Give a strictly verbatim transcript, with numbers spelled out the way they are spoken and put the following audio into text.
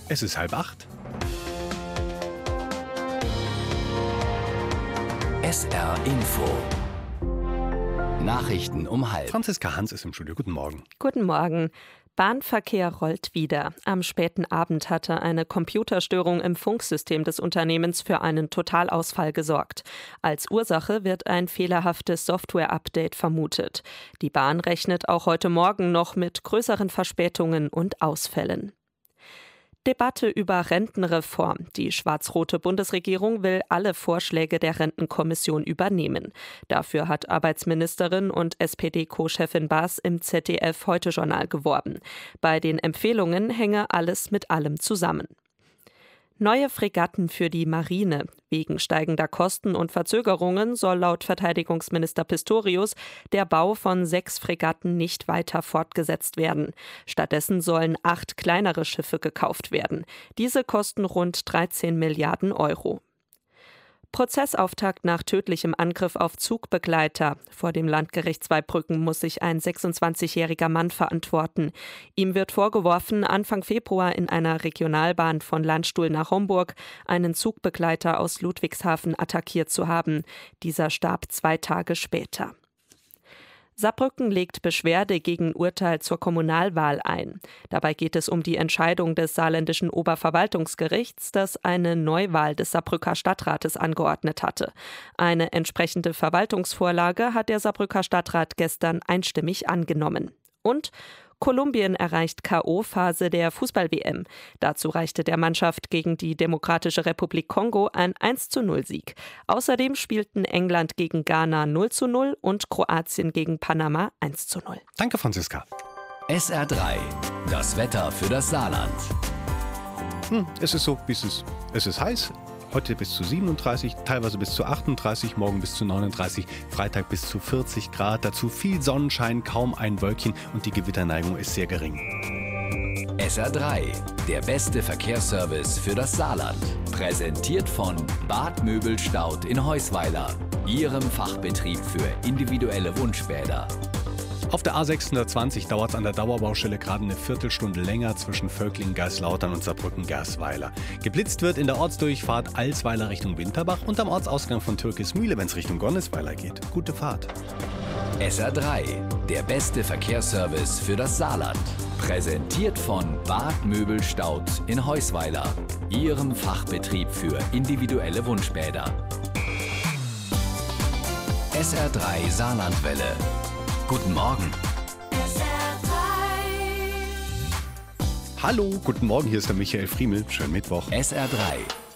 Es ist halb acht. S R Info. Nachrichten um halb. Franziska Hans ist im Studio. Guten Morgen. Guten Morgen. Bahnverkehr rollt wieder. Am späten Abend hatte eine Computerstörung im Funksystem des Unternehmens für einen Totalausfall gesorgt. Als Ursache wird ein fehlerhaftes Software-Update vermutet. Die Bahn rechnet auch heute Morgen noch mit größeren Verspätungen und Ausfällen. Debatte über Rentenreform. Die schwarz-rote Bundesregierung will alle Vorschläge der Rentenkommission übernehmen. Dafür hat Arbeitsministerin und S P D-Co-Chefin Baas im Z D F-Heute-Journal geworben. Bei den Empfehlungen hänge alles mit allem zusammen. Neue Fregatten für die Marine. Wegen steigender Kosten und Verzögerungen soll laut Verteidigungsminister Pistorius der Bau von sechs Fregatten nicht weiter fortgesetzt werden. Stattdessen sollen acht kleinere Schiffe gekauft werden. Diese kosten rund dreizehn Milliarden Euro. Prozessauftakt nach tödlichem Angriff auf Zugbegleiter. Vor dem Landgericht Zweibrücken muss sich ein sechsundzwanzigjähriger Mann verantworten. Ihm wird vorgeworfen, Anfang Februar in einer Regionalbahn von Landstuhl nach Homburg einen Zugbegleiter aus Ludwigshafen attackiert zu haben. Dieser starb zwei Tage später. Saarbrücken legt Beschwerde gegen Urteil zur Kommunalwahl ein. Dabei geht es um die Entscheidung des saarländischen Oberverwaltungsgerichts, das eine Neuwahl des Saarbrücker Stadtrates angeordnet hatte. Eine entsprechende Verwaltungsvorlage hat der Saarbrücker Stadtrat gestern einstimmig angenommen. Und Kolumbien erreicht K O-Phase der Fußball-W M. Dazu reichte der Mannschaft gegen die Demokratische Republik Kongo ein eins zu null Sieg. Außerdem spielten England gegen Ghana null zu null und Kroatien gegen Panama eins zu null. Danke, Franziska. S R drei. Das Wetter für das Saarland. Hm, es ist so, wie es ist. Es ist heiß. Heute bis zu siebenunddreißig, teilweise bis zu achtunddreißig, morgen bis zu neununddreißig, Freitag bis zu vierzig Grad. Dazu viel Sonnenschein, kaum ein Wölkchen und die Gewitterneigung ist sehr gering. S R drei. Der beste Verkehrsservice für das Saarland. Präsentiert von Bad Möbelstaud in Heusweiler. Ihrem Fachbetrieb für individuelle Wunschbäder. Auf der A sechshundertzwanzig dauert es an der Dauerbaustelle gerade eine Viertelstunde länger zwischen Völklingen, Geislautern und Saarbrücken-Gersweiler. Geblitzt wird in der Ortsdurchfahrt Alsweiler Richtung Winterbach und am Ortsausgang von Türkismühle, wenn es Richtung Gonnesweiler geht. Gute Fahrt. S R drei. Der beste Verkehrsservice für das Saarland. Präsentiert von Bad Möbelstaud in Heusweiler. Ihrem Fachbetrieb für individuelle Wunschbäder. S R drei Saarlandwelle. Guten Morgen. Hallo, guten Morgen, hier ist der Michael Friemel. Schönen Mittwoch. S R drei.